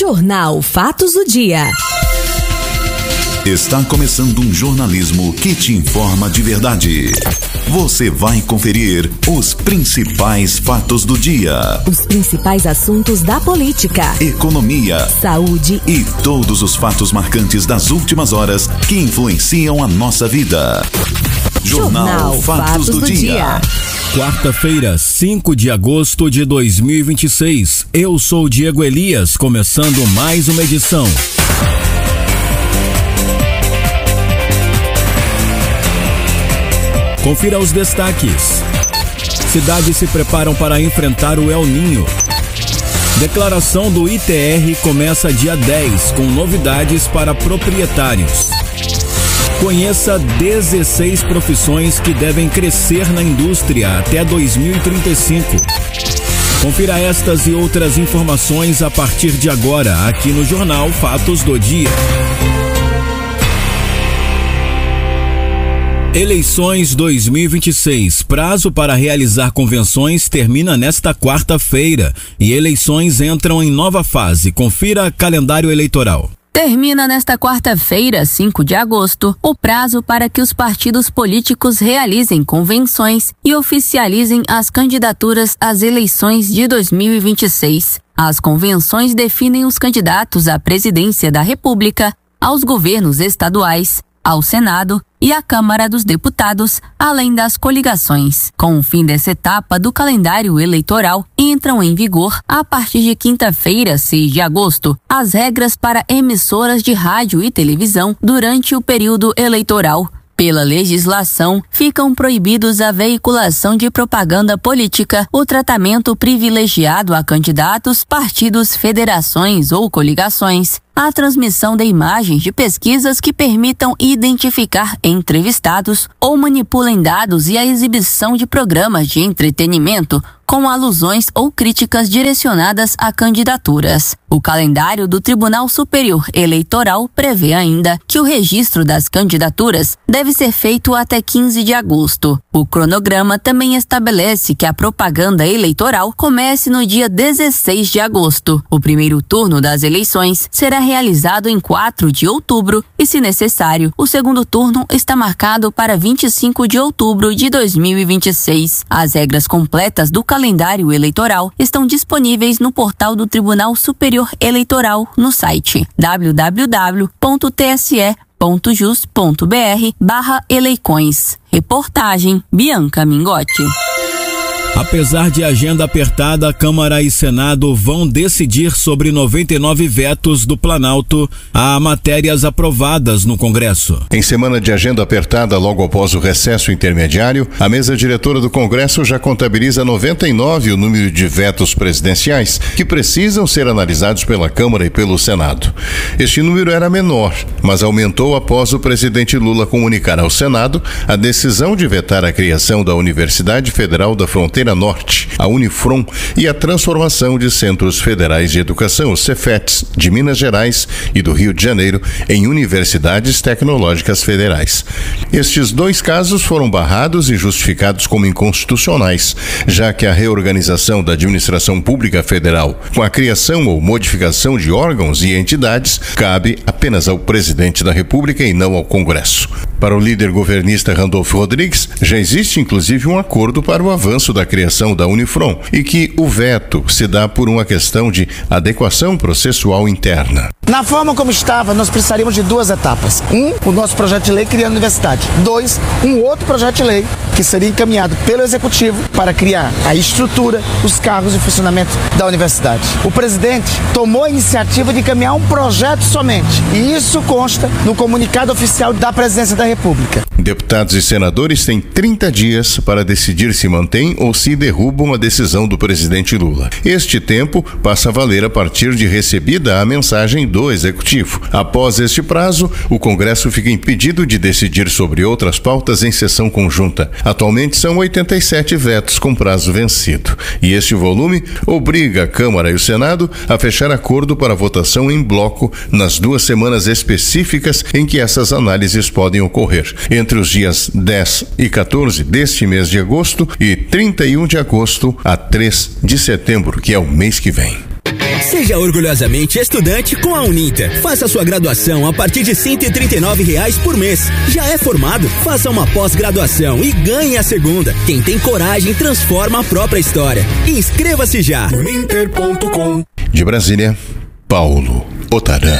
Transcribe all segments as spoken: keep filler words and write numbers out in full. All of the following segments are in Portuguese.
Jornal Fatos do Dia. Está começando um jornalismo que te informa de verdade. Você vai conferir os principais fatos do dia. Os principais assuntos da política, economia, saúde e todos os fatos marcantes das últimas horas que influenciam a nossa vida. Jornal, Jornal Fatos, Fatos do, do Dia. dia. Quarta-feira, cinco de agosto de dois mil e vinte e seis. Eu sou Diego Elias, começando mais uma edição. Confira os destaques. Cidades se preparam para enfrentar o El Ninho. Declaração do I T R começa dia dez, com novidades para proprietários. Conheça dezesseis profissões que devem crescer na indústria até dois mil e trinta e cinco. Confira estas e outras informações a partir de agora, aqui no Jornal Fatos do Dia. Eleições dois mil e vinte e seis. Prazo para realizar convenções termina nesta quarta-feira e eleições entram em nova fase. Confira calendário eleitoral. Termina nesta quarta-feira, cinco de agosto, o prazo para que os partidos políticos realizem convenções e oficializem as candidaturas às eleições de dois mil e vinte e seis. As convenções definem os candidatos à presidência da República, aos governos estaduais, ao Senado e à Câmara dos Deputados, além das coligações. Com o fim dessa etapa do calendário eleitoral, entram em vigor, a partir de quinta-feira, seis de agosto, as regras para emissoras de rádio e televisão durante o período eleitoral. Pela legislação, ficam proibidos a veiculação de propaganda política, o tratamento privilegiado a candidatos, partidos, federações ou coligações, a transmissão de imagens de pesquisas que permitam identificar entrevistados ou manipulem dados e a exibição de programas de entretenimento com alusões ou críticas direcionadas a candidaturas. O calendário do Tribunal Superior Eleitoral prevê ainda que o registro das candidaturas deve ser feito até quinze de agosto. O cronograma também estabelece que a propaganda eleitoral comece no dia dezesseis de agosto. O primeiro turno das eleições será realizado em quatro de outubro e, se necessário, o segundo turno está marcado para vinte e cinco de outubro de dois mil e vinte e seis. As regras completas do calendário eleitoral estão disponíveis no portal do Tribunal Superior Eleitoral no site w w w ponto t s e ponto jus ponto b r barra eleições. Reportagem Bianca Mingotti. Apesar de agenda apertada, Câmara e Senado vão decidir sobre noventa e nove vetos do Planalto a matérias aprovadas no Congresso. Em semana de agenda apertada, logo após o recesso intermediário, a mesa diretora do Congresso já contabiliza noventa e nove o número de vetos presidenciais que precisam ser analisados pela Câmara e pelo Senado. Este número era menor, mas aumentou após o presidente Lula comunicar ao Senado a decisão de vetar a criação da Universidade Federal da Fronteira Norte, a Unifron, e a transformação de Centros Federais de Educação, os Cefetes, de Minas Gerais e do Rio de Janeiro, em universidades tecnológicas federais. Estes dois casos foram barrados e justificados como inconstitucionais, já que a reorganização da administração pública federal, com a criação ou modificação de órgãos e entidades, cabe apenas ao presidente da República e não ao Congresso. Para o líder governista Randolfo Rodrigues, já existe inclusive um acordo para o avanço da criação da Unifron e que o veto se dá por uma questão de adequação processual interna. Na forma como estava, nós precisaríamos de duas etapas. Um, o nosso projeto de lei criando a universidade. Dois, um outro projeto de lei que seria encaminhado pelo Executivo para criar a estrutura, os cargos e o funcionamento da universidade. O presidente tomou a iniciativa de encaminhar um projeto somente, e isso consta no comunicado oficial da Presidência da República. Deputados e senadores têm trinta dias para decidir se mantém ou se derrubam a decisão do presidente Lula. Este tempo passa a valer a partir de recebida a mensagem do Executivo. Após este prazo, o Congresso fica impedido de decidir sobre outras pautas em sessão conjunta. Atualmente são oitenta e sete vetos com prazo vencido. E este volume obriga a Câmara e o Senado a fechar acordo para votação em bloco nas duas semanas específicas em que essas análises podem ocorrer, entre os dias dez e quatorze deste mês de agosto e trinta e um de agosto a três de setembro, que é o mês que vem. Seja orgulhosamente estudante com a Uninter. Faça sua graduação a partir de cento e trinta e nove reais por mês. Já é formado? Faça uma pós-graduação e ganhe a segunda. Quem tem coragem transforma a própria história. Inscreva-se já. uninter ponto com. De Brasília, Paulo Otarã.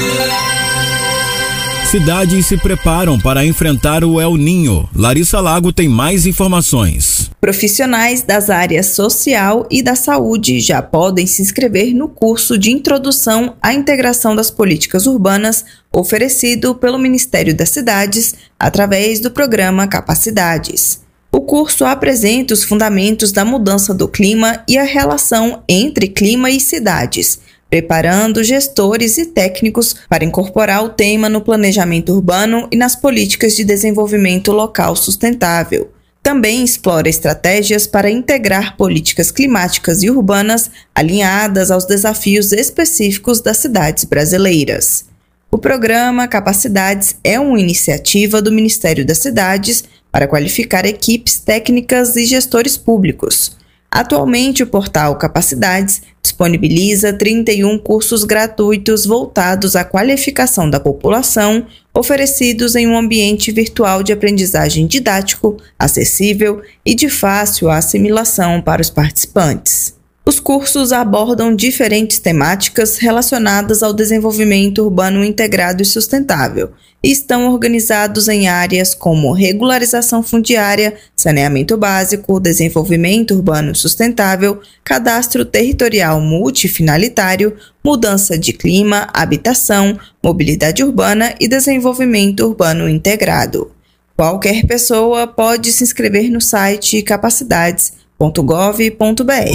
Cidades se preparam para enfrentar o El Ninho. Larissa Lago tem mais informações. Profissionais das áreas social e da saúde já podem se inscrever no curso de Introdução à Integração das Políticas Urbanas oferecido pelo Ministério das Cidades através do programa Capacidades. O curso apresenta os fundamentos da mudança do clima e a relação entre clima e cidades, preparando gestores e técnicos para incorporar o tema no planejamento urbano e nas políticas de desenvolvimento local sustentável. Também explora estratégias para integrar políticas climáticas e urbanas alinhadas aos desafios específicos das cidades brasileiras. O programa Capacidades é uma iniciativa do Ministério das Cidades para qualificar equipes técnicas e gestores públicos. Atualmente, o portal Capacidades disponibiliza trinta e um cursos gratuitos voltados à qualificação da população, oferecidos em um ambiente virtual de aprendizagem didático, acessível e de fácil assimilação para os participantes. Os cursos abordam diferentes temáticas relacionadas ao desenvolvimento urbano integrado e sustentável e estão organizados em áreas como regularização fundiária, saneamento básico, desenvolvimento urbano sustentável, cadastro territorial multifinalitário, mudança de clima, habitação, mobilidade urbana e desenvolvimento urbano integrado. Qualquer pessoa pode se inscrever no site capacidades ponto gov ponto br.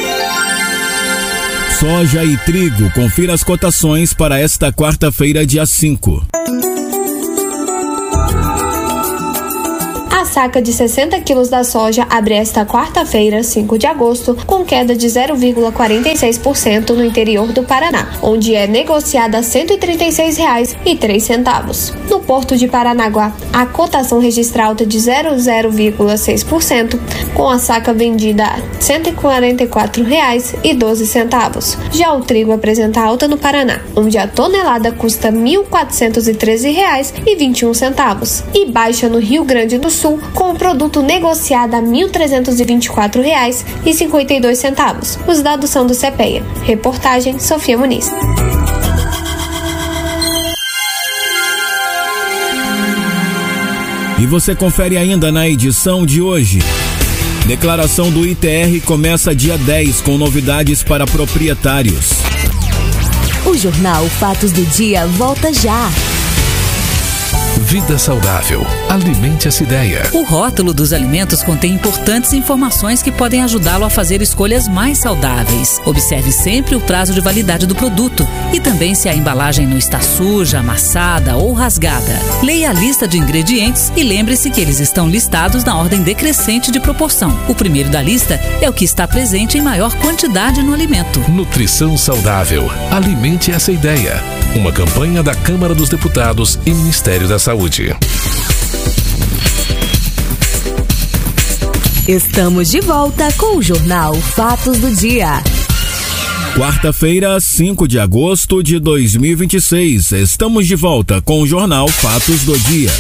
Soja e trigo, confira as cotações para esta quarta-feira, dia cinco. A saca de sessenta quilos da soja abre esta quarta-feira, cinco de agosto, com queda de zero vírgula quarenta e seis por cento no interior do Paraná, onde é negociada a cento e trinta e seis reais e três centavos. No porto de Paranaguá, a cotação registra alta de zero vírgula seis por cento, com a saca vendida a cento e quarenta e quatro reais e doze centavos. Já o trigo apresenta alta no Paraná, onde a tonelada custa mil quatrocentos e treze reais e vinte e um centavos, e baixa no Rio Grande do Sul, com o produto negociado a mil trezentos e vinte e quatro reais e cinquenta e dois centavos. Os dados são do CEPEA. Reportagem Sofia Muniz. E você confere ainda na edição de hoje. Declaração do I T R começa dia dez com novidades para proprietários. O Jornal Fatos do Dia volta já. Vida saudável. Alimente essa ideia. O rótulo dos alimentos contém importantes informações que podem ajudá-lo a fazer escolhas mais saudáveis. Observe sempre o prazo de validade do produto e também se a embalagem não está suja, amassada ou rasgada. Leia a lista de ingredientes e lembre-se que eles estão listados na ordem decrescente de proporção. O primeiro da lista é o que está presente em maior quantidade no alimento. Nutrição saudável. Alimente essa ideia. Uma campanha da Câmara dos Deputados e Ministério da Saúde. Estamos de volta com o Jornal Fatos do Dia. Quarta-feira, cinco de agosto de dois mil e vinte e seis. Estamos de volta com o Jornal Fatos do Dia.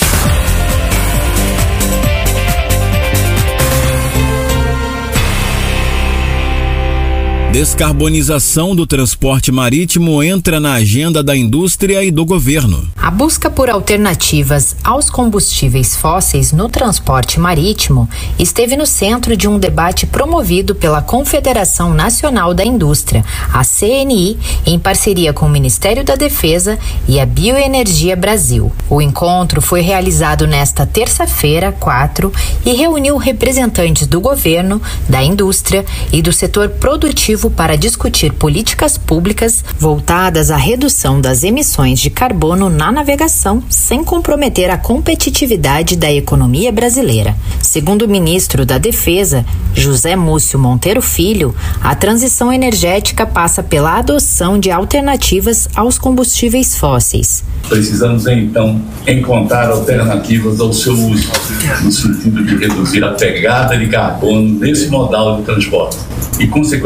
Descarbonização do transporte marítimo entra na agenda da indústria e do governo. A busca por alternativas aos combustíveis fósseis no transporte marítimo esteve no centro de um debate promovido pela Confederação Nacional da Indústria, a C N I, em parceria com o Ministério da Defesa e a Bioenergia Brasil. O encontro foi realizado nesta terça-feira, quatro, e reuniu representantes do governo, da indústria e do setor produtivo para discutir políticas públicas voltadas à redução das emissões de carbono na navegação, sem comprometer a competitividade da economia brasileira. Segundo o ministro da Defesa, José Múcio Monteiro Filho, a transição energética passa pela adoção de alternativas aos combustíveis fósseis. Precisamos, então, encontrar alternativas ao seu uso, no sentido de reduzir a pegada de carbono nesse modal de transporte e, consequentemente,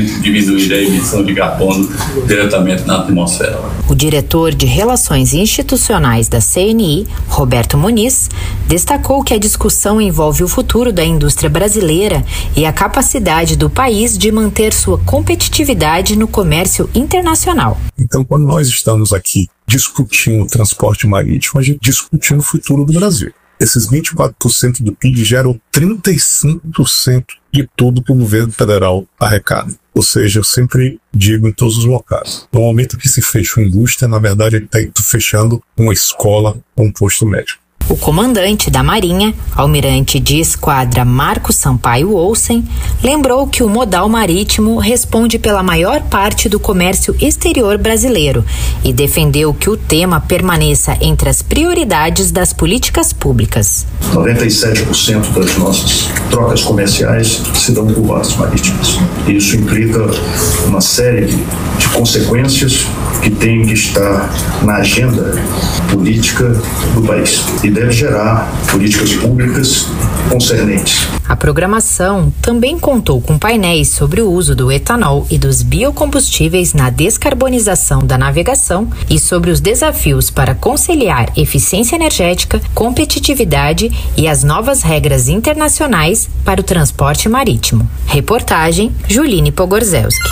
realmente diminuir a emissão de carbono diretamente na atmosfera. O diretor de Relações Institucionais da C N I, Roberto Muniz, destacou que a discussão envolve o futuro da indústria brasileira e a capacidade do país de manter sua competitividade no comércio internacional. Então, quando nós estamos aqui discutindo o transporte marítimo, a gente discutindo o futuro do Brasil. Esses vinte e quatro por cento do P I B geram trinta e cinco por cento de tudo que o governo federal arrecada. Ou seja, eu sempre digo em todos os locais, no momento que se fecha uma indústria, na verdade ele está fechando uma escola ou um posto médico. O comandante da Marinha, almirante de esquadra Marcos Sampaio Olsen, lembrou que o modal marítimo responde pela maior parte do comércio exterior brasileiro e defendeu que o tema permaneça entre as prioridades das políticas públicas. noventa e sete por cento das nossas trocas comerciais se dão por vasos marítimos. Isso implica uma série de consequências que têm que estar na agenda política do país e deve gerar políticas públicas concernentes. A programação também contou com painéis sobre o uso do etanol e dos biocombustíveis na descarbonização da navegação e sobre os desafios para conciliar eficiência energética, competitividade e as novas regras internacionais para o transporte marítimo. Reportagem Juline Pogorzelski.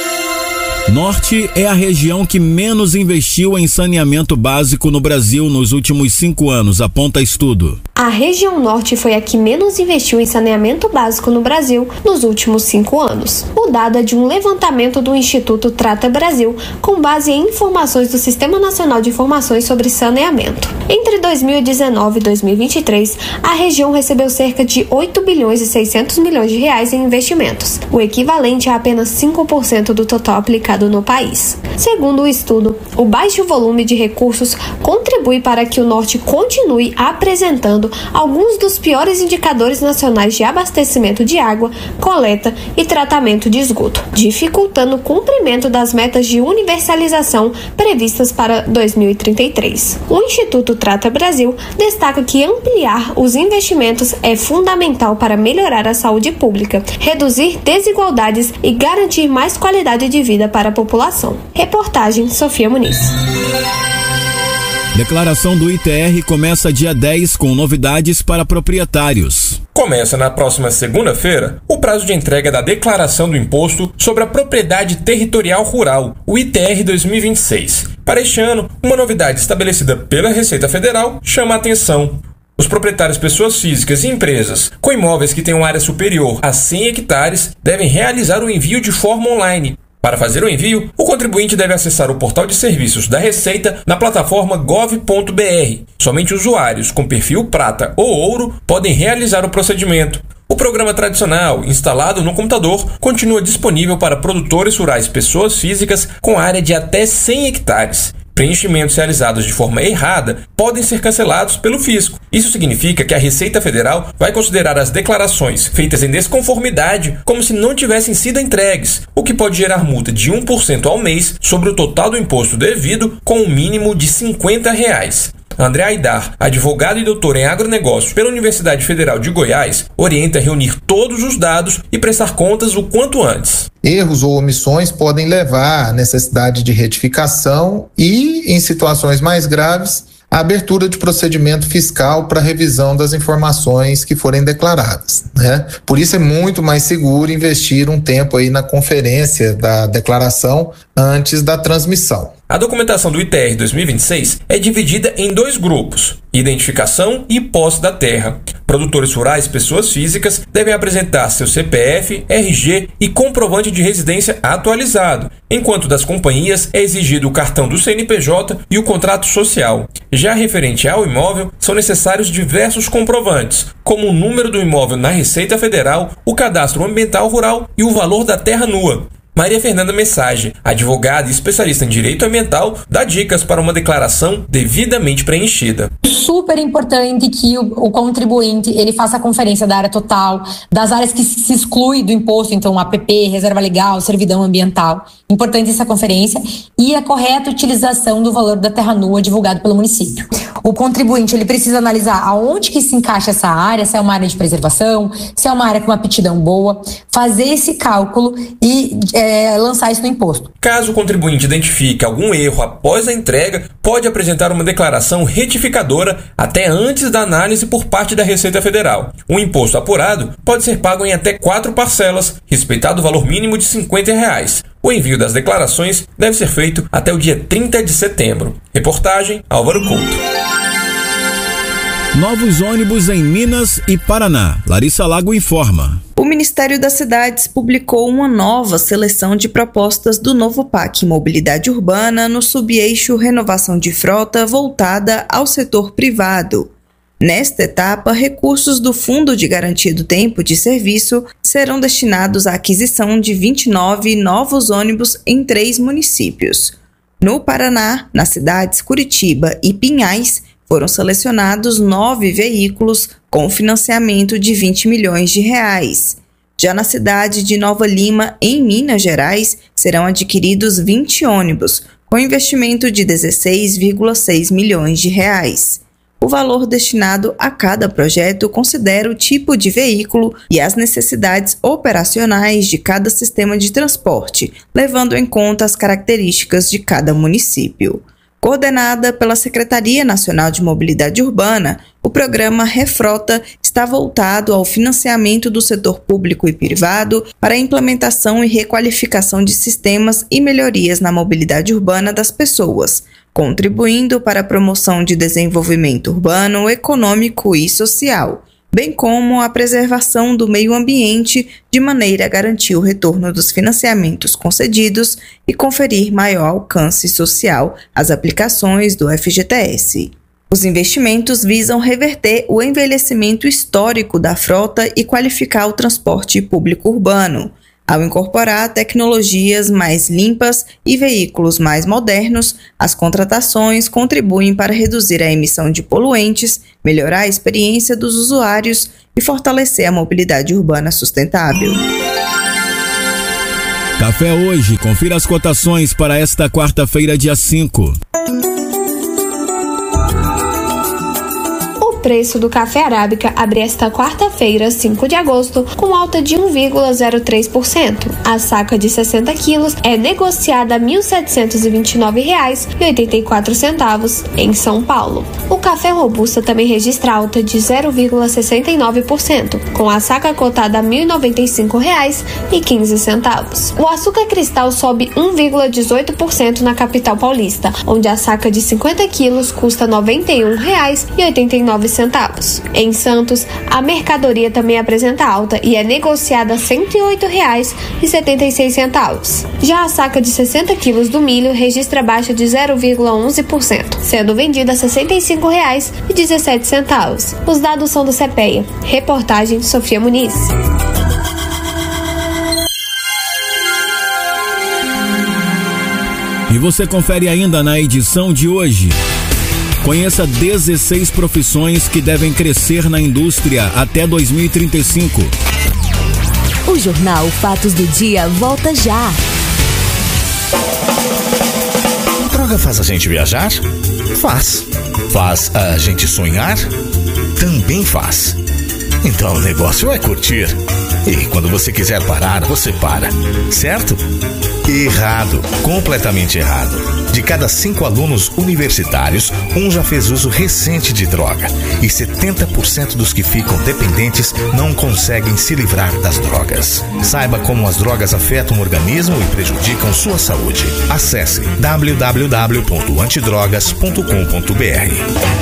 Norte é a região que menos investiu em saneamento básico no Brasil nos últimos cinco anos, aponta estudo. A região Norte foi a que menos investiu em saneamento básico no Brasil nos últimos cinco anos. O dado é de um levantamento do Instituto Trata Brasil, com base em informações do Sistema Nacional de Informações sobre Saneamento. Entre dois mil e dezenove e dois mil e vinte e três, a região recebeu cerca de oito bilhões e seiscentos milhões de reais em investimentos, o equivalente a apenas cinco por cento do total aplicado no país. Segundo o estudo, o baixo volume de recursos contribui para que o Norte continue apresentando alguns dos piores indicadores nacionais de abastecimento de água, coleta e tratamento de esgoto, dificultando o cumprimento das metas de universalização previstas para dois mil e trinta e três. O Instituto Trata Brasil destaca que ampliar os investimentos é fundamental para melhorar a saúde pública, reduzir desigualdades e garantir mais qualidade de vida para a população. Reportagem Sofia Muniz. Declaração do I T R começa dia dez com novidades para proprietários. Começa na próxima segunda-feira o prazo de entrega da declaração do Imposto sobre a Propriedade Territorial Rural, o I T R dois mil e vinte e seis. Para este ano, uma novidade estabelecida pela Receita Federal chama a atenção. Os proprietários, pessoas físicas e empresas com imóveis que tenham área superior a cem hectares devem realizar o envio de forma online. Para fazer o envio, o contribuinte deve acessar o portal de serviços da Receita na plataforma gov ponto br. Somente usuários com perfil prata ou ouro podem realizar o procedimento. O programa tradicional, instalado no computador, continua disponível para produtores rurais, pessoas físicas com área de até cem hectares. Preenchimentos realizados de forma errada podem ser cancelados pelo fisco. Isso significa que a Receita Federal vai considerar as declarações feitas em desconformidade como se não tivessem sido entregues, o que pode gerar multa de um por cento ao mês sobre o total do imposto devido, com um mínimo de cinquenta reais. André Aidar, advogado e doutor em agronegócios pela Universidade Federal de Goiás, orienta a reunir todos os dados e prestar contas o quanto antes. Erros ou omissões podem levar à necessidade de retificação e, em situações mais graves, a abertura de procedimento fiscal para revisão das informações que forem declaradas, né? Por isso é muito mais seguro investir um tempo aí na conferência da declaração antes da transmissão. A documentação do I T R dois mil e vinte e seis é dividida em dois grupos: identificação e posse da terra. Produtores rurais, pessoas físicas, devem apresentar seu C P F, R G e comprovante de residência atualizado, enquanto das companhias é exigido o cartão do C N P J e o contrato social. Já referente ao imóvel, são necessários diversos comprovantes, como o número do imóvel na Receita Federal, o cadastro ambiental rural e o valor da terra nua. Maria Fernanda Message, advogada e especialista em direito ambiental, dá dicas para uma declaração devidamente preenchida. super importante que o, o contribuinte ele faça a conferência da área total, das áreas que se exclui do imposto, então A P P, reserva legal, servidão ambiental. Importante essa conferência e a correta utilização do valor da terra nua divulgado pelo município. O contribuinte ele precisa analisar aonde que se encaixa essa área, se é uma área de preservação, se é uma área com uma aptidão boa, fazer esse cálculo e é, lançar isso no imposto. Caso o contribuinte identifique algum erro após a entrega, pode apresentar uma declaração retificadora até antes da análise por parte da Receita Federal. O imposto apurado pode ser pago em até quatro parcelas, respeitado o valor mínimo de cinquenta reais. O envio das declarações deve ser feito até o dia trinta de setembro. Reportagem Álvaro Couto. Novos ônibus em Minas e Paraná. Larissa Lago informa. O Ministério das Cidades publicou uma nova seleção de propostas do novo P A C Mobilidade Urbana no subeixo Renovação de Frota voltada ao setor privado. Nesta etapa, recursos do Fundo de Garantia do Tempo de Serviço serão destinados à aquisição de vinte e nove novos ônibus em três municípios. No Paraná, nas cidades Curitiba e Pinhais, foram selecionados nove veículos com financiamento de vinte milhões de reais. Já na cidade de Nova Lima, em Minas Gerais, serão adquiridos vinte ônibus, com investimento de dezesseis vírgula seis milhões de reais. O valor destinado a cada projeto considera o tipo de veículo e as necessidades operacionais de cada sistema de transporte, levando em conta as características de cada município. Coordenada pela Secretaria Nacional de Mobilidade Urbana, o programa Refrota está voltado ao financiamento do setor público e privado para a implementação e requalificação de sistemas e melhorias na mobilidade urbana das pessoas, contribuindo para a promoção de desenvolvimento urbano, econômico e social, bem como a preservação do meio ambiente de maneira a garantir o retorno dos financiamentos concedidos e conferir maior alcance social às aplicações do F G T S. Os investimentos visam reverter o envelhecimento histórico da frota e qualificar o transporte público urbano, ao incorporar tecnologias mais limpas e veículos mais modernos. As contratações contribuem para reduzir a emissão de poluentes, melhorar a experiência dos usuários e fortalecer a mobilidade urbana sustentável. Café Hoje. Confira as cotações para esta quarta-feira, dia cinco. O preço do café arábica abre esta quarta-feira, cinco de agosto, com alta de um vírgula zero três por cento. A saca de sessenta quilos é negociada a mil setecentos e vinte e nove reais e oitenta e quatro centavos em São Paulo. O café robusta também registra alta de zero vírgula sessenta e nove por cento, com a saca cotada a mil e noventa e cinco reais e quinze centavos. O açúcar cristal sobe um vírgula dezoito por cento na capital paulista, onde a saca de cinquenta quilos custa noventa e um reais e oitenta e nove centavos. Em Santos, a mercadoria também apresenta alta e é negociada a cento e oito reais e setenta e seis centavos. Já a saca de sessenta quilos do milho registra baixa de zero vírgula onze por cento, sendo vendida a sessenta e cinco reais e dezessete centavos. Os dados são do CEPEA. Reportagem Sofia Muniz. E você confere ainda na edição de hoje. Conheça dezesseis profissões que devem crescer na indústria até dois mil e trinta e cinco. O Jornal Fatos do Dia volta já. Droga faz a gente viajar? Faz. Faz a gente sonhar? Também faz. Então o negócio é curtir. E quando você quiser parar, você para. Certo? Errado. Completamente errado. De cada cinco alunos universitários, um já fez uso recente de droga. E setenta por cento dos que ficam dependentes não conseguem se livrar das drogas. Saiba como as drogas afetam o organismo e prejudicam sua saúde. Acesse w w w ponto antidrogas ponto com ponto b r.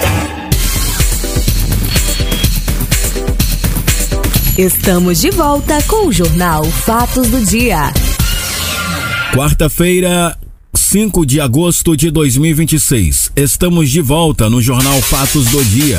Estamos de volta com o Jornal Fatos do Dia. Quarta-feira, cinco de agosto de dois mil e vinte e seis. Estamos de volta no Jornal Fatos do Dia.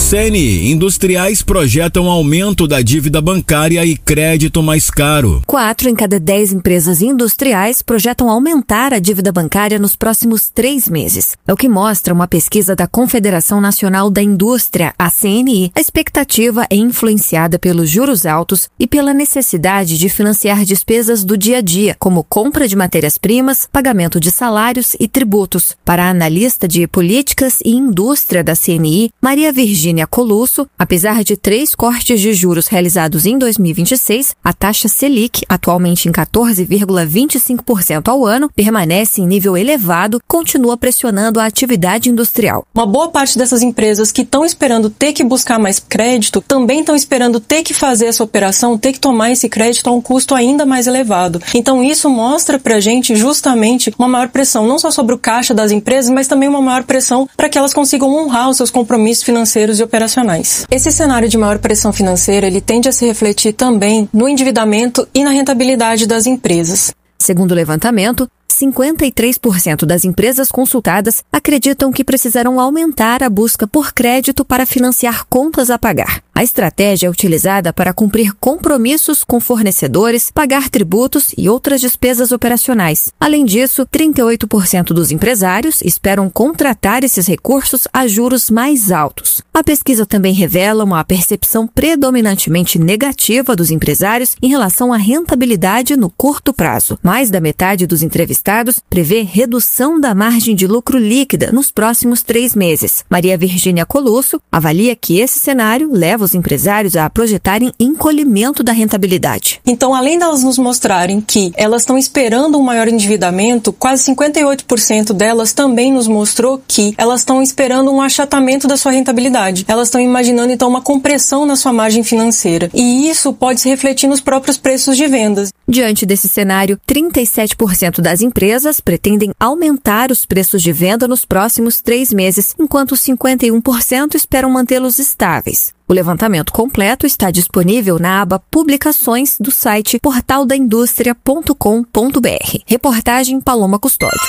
C N I, industriais projetam aumento da dívida bancária e crédito mais caro. Quatro em cada dez empresas industriais projetam aumentar a dívida bancária nos próximos três meses. É o que mostra uma pesquisa da Confederação Nacional da Indústria, a C N I. A expectativa é influenciada pelos juros altos e pela necessidade de financiar despesas do dia a dia, como compra de matérias-primas, pagamento de salários e tributos. Para a analista de políticas e indústria da C N I, Maria Virgínia Colusso, apesar de três cortes de juros realizados em dois mil e vinte e seis, a taxa Selic, atualmente em quatorze vírgula vinte e cinco por cento ao ano, permanece em nível elevado, continua pressionando a atividade industrial. Uma boa parte dessas empresas que estão esperando ter que buscar mais crédito, também estão esperando ter que fazer essa operação, ter que tomar esse crédito a um custo ainda mais elevado. Então isso mostra pra gente justamente uma maior pressão, não só sobre o caixa das empresas, mas também uma maior pressão para que elas consigam honrar os seus compromissos financeiros e operacionais. Esse cenário de maior pressão financeira, ele tende a se refletir também no endividamento e na rentabilidade das empresas. Segundo o levantamento, cinquenta e três por cento das empresas consultadas acreditam que precisarão aumentar a busca por crédito para financiar contas a pagar. A estratégia é utilizada para cumprir compromissos com fornecedores, pagar tributos e outras despesas operacionais. Além disso, trinta e oito por cento dos empresários esperam contratar esses recursos a juros mais altos. A pesquisa também revela uma percepção predominantemente negativa dos empresários em relação à rentabilidade no curto prazo. Mais da metade dos entrevistados prevê redução da margem de lucro líquida nos próximos três meses. Maria Virgínia Colusso avalia que esse cenário leva os empresários a projetarem encolhimento da rentabilidade. Então, além delas nos mostrarem que elas estão esperando um maior endividamento, quase cinquenta e oito por cento delas também nos mostrou que elas estão esperando um achatamento da sua rentabilidade. Elas estão imaginando, então, uma compressão na sua margem financeira. E isso pode se refletir nos próprios preços de vendas. Diante desse cenário, trinta e sete por cento das empresas pretendem aumentar os preços de venda nos próximos três meses, enquanto cinquenta e um por cento esperam mantê-los estáveis. O levantamento completo está disponível na aba Publicações do site portal da indústria ponto com ponto b r. Reportagem Paloma Custódio.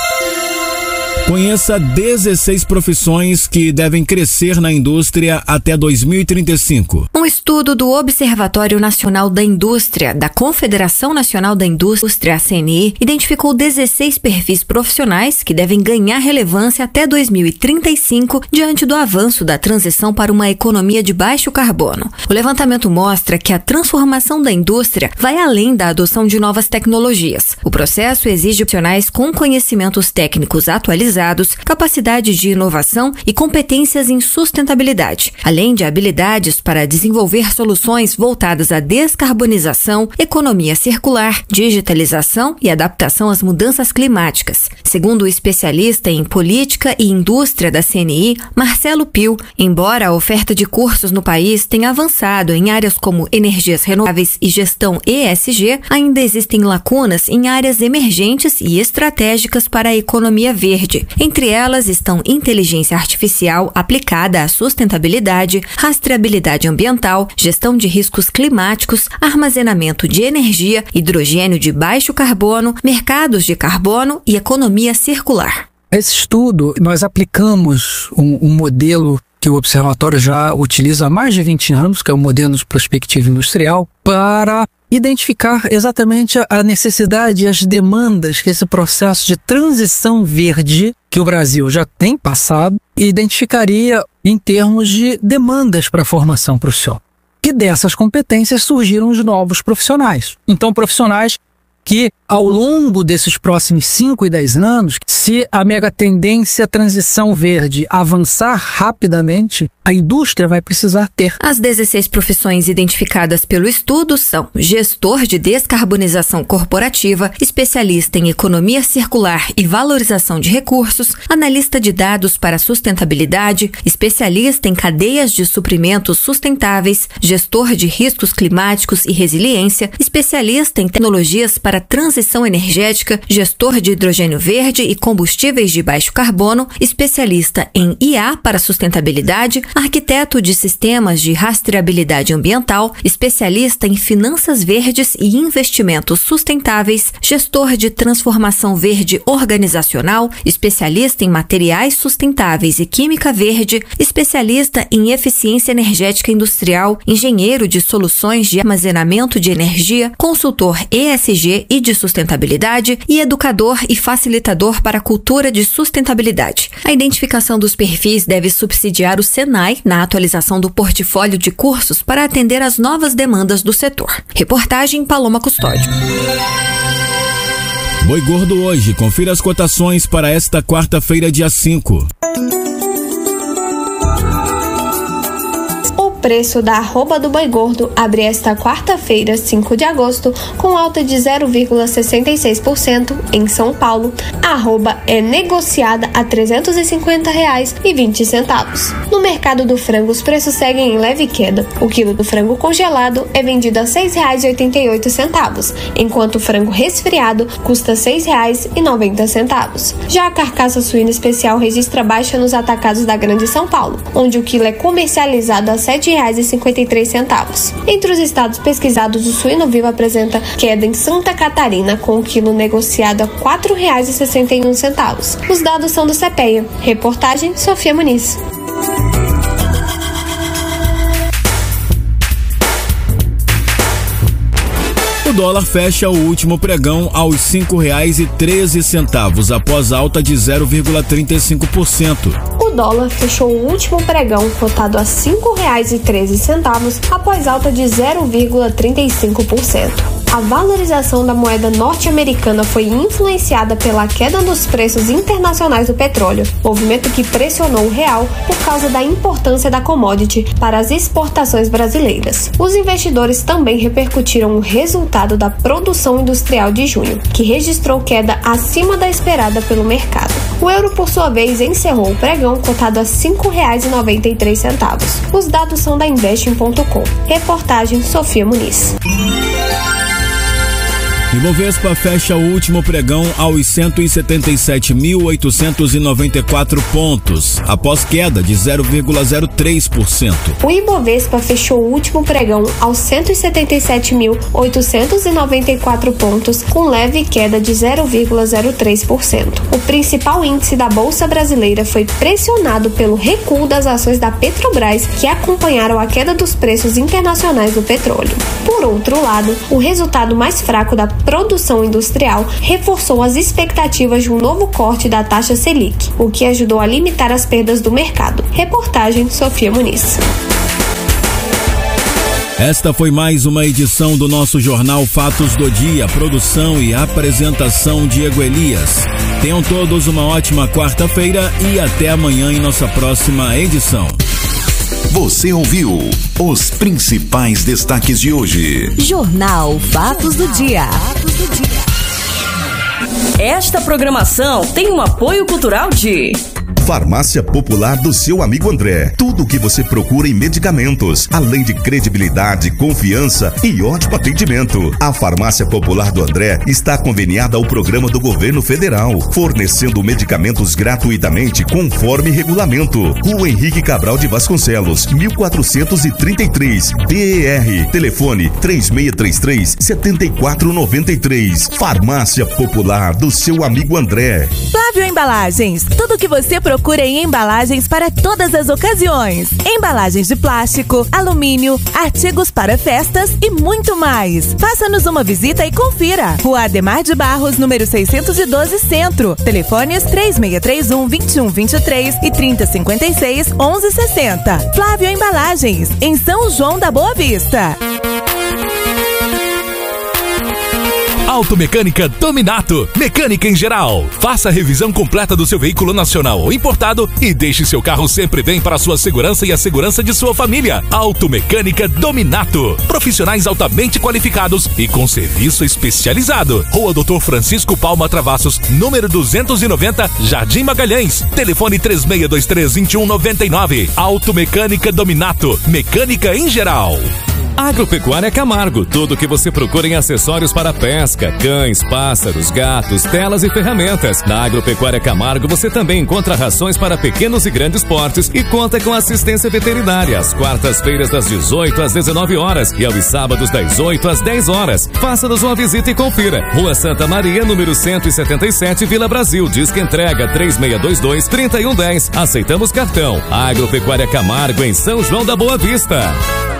Conheça dezesseis profissões que devem crescer na indústria até dois mil e trinta e cinco. Um estudo do Observatório Nacional da Indústria, da Confederação Nacional da Indústria, a C N I, identificou dezesseis perfis profissionais que devem ganhar relevância até dois mil e trinta e cinco diante do avanço da transição para uma economia de baixo carbono. O levantamento mostra que a transformação da indústria vai além da adoção de novas tecnologias. O processo exige profissionais com conhecimentos técnicos atualizados, capacidade de inovação e competências em sustentabilidade, além de habilidades para desenvolver soluções voltadas à descarbonização, economia circular, digitalização e adaptação às mudanças climáticas. Segundo o especialista em política e indústria da C N I, Marcelo Pio, embora a oferta de cursos no país tenha avançado em áreas como energias renováveis e gestão E S G, ainda existem lacunas em áreas emergentes e estratégicas para a economia verde. Entre elas estão inteligência artificial aplicada à sustentabilidade, rastreabilidade ambiental, gestão de riscos climáticos, armazenamento de energia, hidrogênio de baixo carbono, mercados de carbono e economia circular. Esse estudo, nós aplicamos um, um modelo que o Observatório já utiliza há mais de vinte anos, que é o modelo de prospectiva industrial, para identificar exatamente a necessidade e as demandas que esse processo de transição verde que o Brasil já tem passado identificaria em termos de demandas para a formação profissional. E dessas competências surgiram os novos profissionais. Então, profissionais que, ao longo desses próximos cinco e dez anos, se a mega tendência transição verde avançar rapidamente, a indústria vai precisar ter. As dezesseis profissões identificadas pelo estudo são gestor de descarbonização corporativa, especialista em economia circular e valorização de recursos, analista de dados para sustentabilidade, especialista em cadeias de suprimentos sustentáveis, gestor de riscos climáticos e resiliência, especialista em tecnologias para transição transição energética, gestor de hidrogênio verde e combustíveis de baixo carbono, especialista em I A para sustentabilidade, arquiteto de sistemas de rastreabilidade ambiental, especialista em finanças verdes e investimentos sustentáveis, gestor de transformação verde organizacional, especialista em materiais sustentáveis e química verde, especialista em eficiência energética industrial, engenheiro de soluções de armazenamento de energia, consultor E S G e de sustentabilidade e educador e facilitador para a cultura de sustentabilidade. A identificação dos perfis deve subsidiar o Senai na atualização do portfólio de cursos para atender às novas demandas do setor. Reportagem Paloma Custódio. Boi Gordo hoje. Confira as cotações para esta quarta-feira, dia cinco. O preço da arroba do boi gordo abre esta quarta-feira, cinco de agosto, com alta de zero vírgula sessenta e seis por cento em São Paulo. A arroba é negociada a trezentos e cinquenta reais e vinte centavos. No mercado do frango, os preços seguem em leve queda. O quilo do frango congelado é vendido a seis reais e oitenta e oito centavos, enquanto o frango resfriado custa seis reais e noventa centavos. Já a carcaça suína especial registra baixa nos atacados da Grande São Paulo, onde o quilo é comercializado a sete reais e cinquenta e três centavos. Entre os estados pesquisados, o suíno vivo apresenta queda em Santa Catarina, com o quilo negociado a quatro reais e sessenta e um centavos. Os dados são do CEPEA. Reportagem Sofia Muniz. O dólar fecha o último pregão aos cinco reais e treze centavos, após alta de zero vírgula trinta e cinco por cento. O dólar fechou o último pregão cotado a cinco reais e treze centavos, após alta de zero vírgula trinta e cinco por cento. A valorização da moeda norte-americana foi influenciada pela queda nos preços internacionais do petróleo, movimento que pressionou o real por causa da importância da commodity para as exportações brasileiras. Os investidores também repercutiram o resultado da produção industrial de junho, que registrou queda acima da esperada pelo mercado. O euro, por sua vez, encerrou o pregão cotado a cinco reais e noventa e três centavos. Os dados são da Investing ponto com. Reportagem Sofia Muniz. Ibovespa fecha o último pregão aos cento e setenta e sete mil oitocentos e noventa e quatro pontos, após queda de zero vírgula zero três por cento. O Ibovespa fechou o último pregão aos cento e setenta e sete mil oitocentos e noventa e quatro pontos, com leve queda de zero vírgula zero três por cento. O principal índice da Bolsa Brasileira foi pressionado pelo recuo das ações da Petrobras, que acompanharam a queda dos preços internacionais do petróleo. Por outro lado, o resultado mais fraco da produção industrial reforçou as expectativas de um novo corte da taxa Selic, o que ajudou a limitar as perdas do mercado. Reportagem Sofia Muniz. Esta foi mais uma edição do nosso Jornal Fatos do Dia, produção e apresentação Diego Elias. Tenham todos uma ótima quarta-feira e até amanhã em nossa próxima edição. Você ouviu os principais destaques de hoje. Jornal Fatos do Dia. Esta programação tem um apoio cultural de Farmácia Popular do seu amigo André. Tudo o que você procura em medicamentos, além de credibilidade, confiança e ótimo atendimento. A Farmácia Popular do André está conveniada ao programa do governo federal, fornecendo medicamentos gratuitamente conforme regulamento. Rua Henrique Cabral de Vasconcelos, mil quatrocentos e trinta e três, D E R. Telefone três seis três três, sete quatro nove três. Farmácia Popular do seu amigo André. Flávio Embalagens. Tudo o que você procura em embalagens para todas as ocasiões. Embalagens de plástico, alumínio, artigos para festas e muito mais. Faça-nos uma visita e confira. Rua Ademar de Barros, número seiscentos e doze, Centro. Telefones três seis três um, dois um dois três e trinta cinquenta e seis, onze sessenta. Flávio Embalagens, em São João da Boa Vista. Automecânica Dominato, mecânica em geral. Faça a revisão completa do seu veículo nacional ou importado e deixe seu carro sempre bem para a sua segurança e a segurança de sua família. Automecânica Dominato, profissionais altamente qualificados e com serviço especializado. Rua doutor Francisco Palma Travassos, número duzentos e noventa, Jardim Magalhães. Telefone três seis dois três, dois um nove nove. Automecânica Dominato, mecânica em geral. Agropecuária Camargo, tudo o que você procura em acessórios para pesca, cães, pássaros, gatos, telas e ferramentas. Na Agropecuária Camargo você também encontra rações para pequenos e grandes portes e conta com assistência veterinária às quartas-feiras das dezoito às dezenove horas e aos sábados das oito às dez horas. Faça-nos uma visita e confira. Rua Santa Maria, número cento e setenta e sete, Vila Brasil. Disque entrega três seis dois dois, três um um zero. Aceitamos cartão. Agropecuária Camargo em São João da Boa Vista.